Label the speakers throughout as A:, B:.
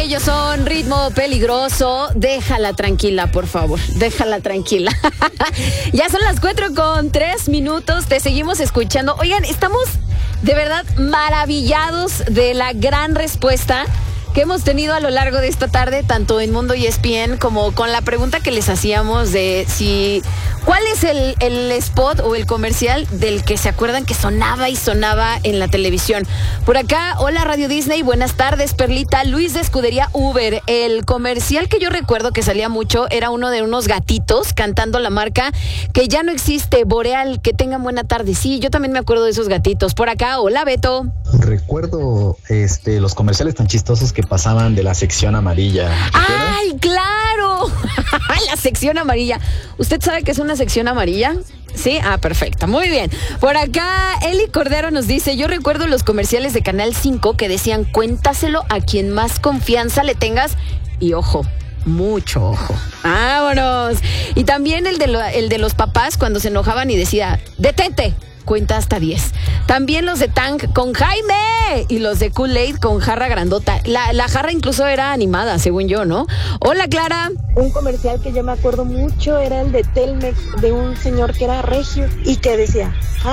A: Ellos son Ritmo Peligroso. Déjala tranquila, por favor. Déjala tranquila. Ya son las 4:03. Te seguimos escuchando. Oigan, estamos de verdad maravillados de la gran respuesta que hemos tenido a lo largo de esta tarde, tanto en Mundo ESPN como con la pregunta que les hacíamos de ¿cuál es el spot o el comercial del que se acuerdan que sonaba y sonaba en la televisión? Por acá, hola Radio Disney, buenas tardes, Perlita. Luis de Escudería Uber. El comercial que yo recuerdo que salía mucho era uno de unos gatitos cantando la marca que ya no existe, Boreal. Que tengan buena tarde. Sí, yo también me acuerdo de esos gatitos. Por acá, hola Beto.
B: Recuerdo los comerciales tan chistosos que pasaban de la sección amarilla.
A: ¡Ay, claro! La sección amarilla. ¿Usted sabe qué es una sección amarilla? Sí, perfecto, muy bien. Por acá, Eli Cordero nos dice, yo recuerdo los comerciales de Canal 5 que decían, cuéntaselo a quien más confianza le tengas y ojo, mucho ojo. ¡Vámonos! Y también el de los papás cuando se enojaban y decía, detente, cuenta hasta 10. También los de Tank con Jaime y los de Kool-Aid con jarra grandota. La jarra incluso era animada, según yo, ¿no? Hola, Clara.
C: Un comercial que yo me acuerdo mucho era el de Telmex, de un señor que era regio y que decía,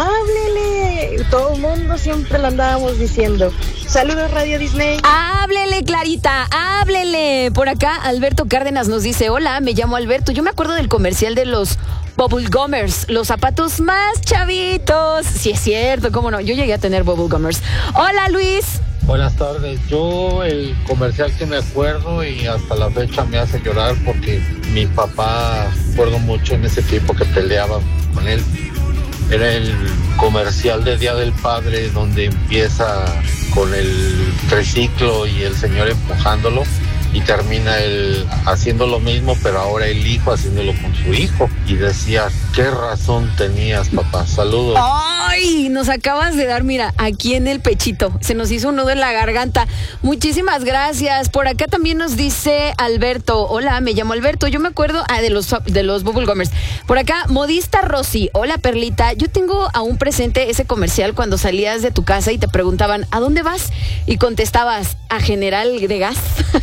C: ¡háblele! Todo el mundo siempre lo andábamos diciendo. Saludos, Radio Disney.
A: ¡Háblele, Clarita! ¡Háblele! Por acá, Alberto Cárdenas nos dice, hola, me llamo Alberto. Yo me acuerdo del comercial de los Bubble Gummers, los zapatos más chavitos. Sí, es cierto, cómo no. Yo llegué a tener Bubble Gummers. Hola, Luis.
D: Buenas tardes. Yo el comercial que me acuerdo y hasta la fecha me hace llorar porque mi papá, recuerdo mucho en ese tiempo que peleaba con él. Era el comercial de Día del Padre donde empieza con el triciclo y el señor empujándolo y termina él haciendo lo mismo, pero ahora el hijo haciéndolo con su hijo. Y decía, ¿qué razón tenías, papá? Saludos.
A: ¡Ay! Nos acabas de dar, mira, aquí en el pechito. Se nos hizo un nudo en la garganta. Muchísimas gracias. Por acá también nos dice Alberto. Hola, me llamo Alberto. Yo me acuerdo de los Bubble Gummers. Por acá, Modista Rosy. Hola, Perlita. Yo tengo aún presente ese comercial cuando salías de tu casa y te preguntaban, ¿a dónde vas? Y contestabas, a General de Gas.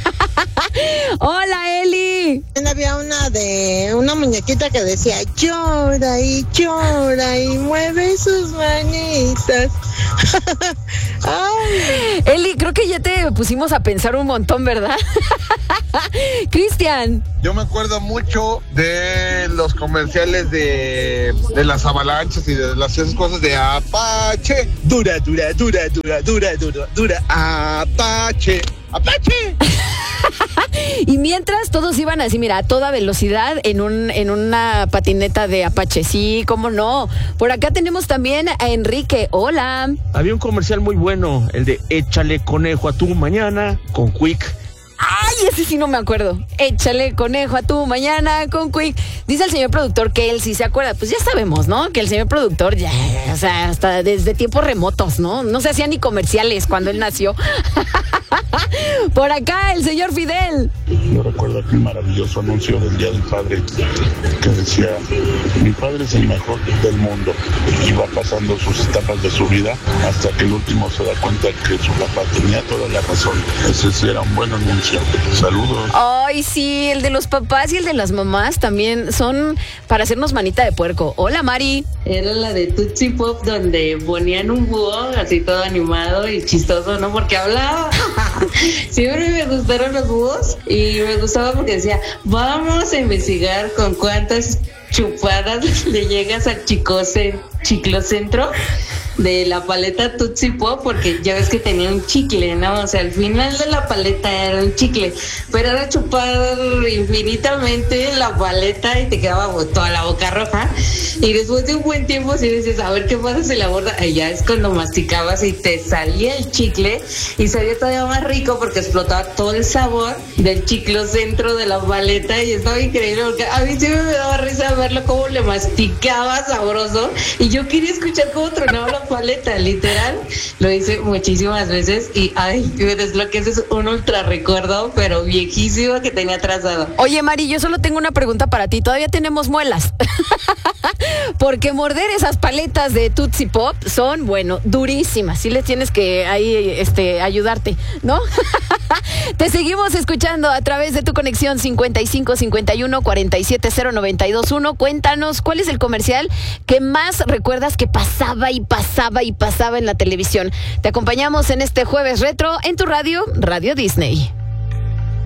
A: Hola, Eli.
E: Había una muñequita que decía llora y mueve sus manitas.
A: Ay. Eli, creo que ya te pusimos a pensar un montón, ¿verdad? Cristian.
F: Yo me acuerdo mucho de los comerciales de las avalanchas y de las esas cosas de Apache. Dura, Apache.
A: Y mientras todos iban así, mira, a toda velocidad en una patineta de Apache. Sí, cómo no. Por acá tenemos también a Enrique. Hola.
G: Había un comercial muy bueno, el de échale conejo a tu mañana con Quick.
A: Ay, ese sí no me acuerdo. Échale conejo a tu mañana con Quick. Dice el señor productor que él sí se acuerda. Pues ya sabemos, ¿no? Que el señor productor ya, o sea, hasta desde tiempos remotos, ¿no? No se hacían ni comerciales cuando él nació. Por acá, el señor Fidel.
H: Yo recuerdo aquel maravilloso anuncio del Día del Padre que decía, mi padre es el mejor del mundo. Y va pasando sus etapas de su vida hasta que el último se da cuenta que su papá tenía toda la razón. Ese sí era un buen anuncio. Saludos.
A: Ay, sí, el de los papás y el de las mamás también son para hacernos manita de puerco. Hola, Mari.
I: Era la de Tootsie Pop donde ponían un búho así todo animado y chistoso, ¿no? Porque hablaba. Siempre me gustaron los búhos y me gustaba porque decía, vamos a investigar con cuántas chupadas le llegas al chiclocentro de la paleta Tootsie Pop, porque ya ves que tenía un chicle, ¿no? O sea, al final de la paleta era un chicle, pero era chupar infinitamente la paleta y te quedaba toda la boca roja. Y después de un buen tiempo, si dices, a ver qué pasa si la borda, ya es cuando masticabas y te salía el chicle y salía todavía más rico porque explotaba todo el sabor del chiclocentro de la paleta y estaba increíble porque a mí siempre me daba risa verlo cómo le masticaba sabroso y yo quería escuchar cómo tronaba la una paleta, literal. Lo hice muchísimas veces y me desbloqueé, es un ultra recuerdo, pero viejísimo que tenía trazado.
A: Oye, Mari, yo solo tengo una pregunta para ti. ¿Todavía tenemos muelas? Porque morder esas paletas de Tootsie Pop son, bueno, durísimas. Sí les tienes que ahí ayudarte, ¿no? Te seguimos escuchando a través de tu conexión 55 51 47 0921. Cuéntanos, ¿cuál es el comercial que más recuerdas que pasaba y pasaba y pasaba en la televisión? Te acompañamos en este jueves retro en tu radio, Radio Disney.